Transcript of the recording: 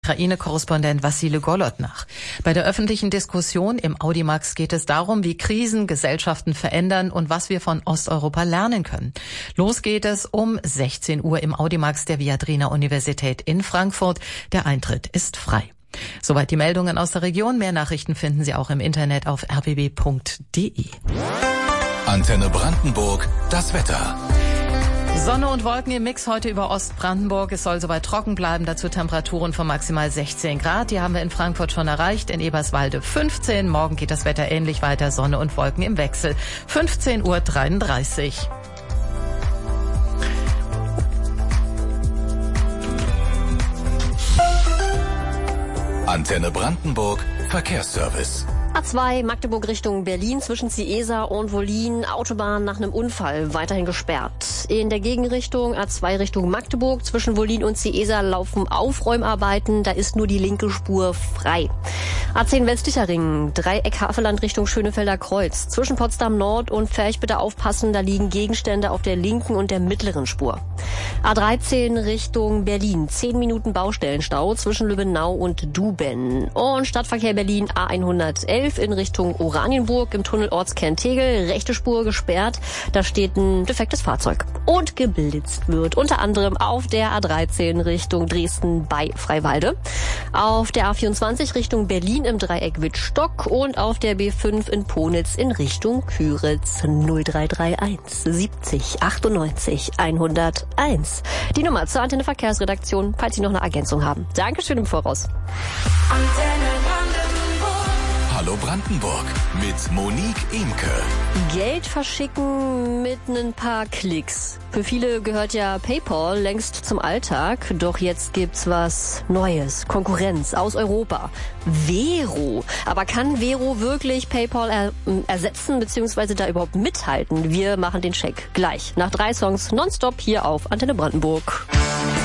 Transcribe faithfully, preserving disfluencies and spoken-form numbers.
Ukraine-Korrespondent Wassily Golodnach. Bei der öffentlichen Diskussion im Audimax geht es darum, wie Krisen Gesellschaften verändern und was wir von Osteuropa lernen können. Los geht es um sechzehn Uhr im Audimax der Viadrina Universität in Frankfurt. Der Eintritt ist frei. Soweit die Meldungen aus der Region. Mehr Nachrichten finden Sie auch im Internet auf r b b punkt d e. Antenne Brandenburg, das Wetter. Sonne und Wolken im Mix heute über Ostbrandenburg. Es soll soweit trocken bleiben, dazu Temperaturen von maximal sechzehn Grad. Die haben wir in Frankfurt schon erreicht, in Eberswalde fünfzehn. Morgen geht das Wetter ähnlich weiter, Sonne und Wolken im Wechsel. fünfzehn Uhr dreiunddreißig. Antenne Brandenburg, Verkehrsservice. A zwei Magdeburg Richtung Berlin zwischen Ciesa und Wollin, Autobahn nach einem Unfall weiterhin gesperrt. In der Gegenrichtung A zwei Richtung Magdeburg zwischen Wollin und Ciesa laufen Aufräumarbeiten, da ist nur die linke Spur frei. A zehn westlicher Ring, Dreieck Havelland Richtung Schönefelder Kreuz. Zwischen Potsdam Nord und Ferch bitte aufpassen, da liegen Gegenstände auf der linken und der mittleren Spur. A dreizehn Richtung Berlin, zehn Minuten Baustellenstau zwischen Lübbenau und Duben. Und Stadtverkehr Berlin A hundertelf in Richtung Oranienburg im Tunnel Ortskern Tegel, rechte Spur gesperrt, da steht ein defektes Fahrzeug. Und geblitzt wird unter anderem auf der A dreizehn Richtung Dresden bei Freiwalde, auf der A vierundzwanzig Richtung Berlin im Dreieck Wittstock und auf der B fünf in Ponitz in Richtung Küritz. null drei drei eins siebzig achtundneunzig hunderteins. Die Nummer zur Antenne Verkehrsredaktion, falls Sie noch eine Ergänzung haben. Dankeschön im Voraus. Hallo Brandenburg mit Monique Imke. Geld verschicken mit ein paar Klicks. Für viele gehört ja PayPal längst zum Alltag, doch jetzt gibt's was Neues. Konkurrenz aus Europa. Vero. Aber kann Vero wirklich PayPal er, ersetzen bzw. da überhaupt mithalten? Wir machen den Check gleich nach drei Songs nonstop hier auf Antenne Brandenburg.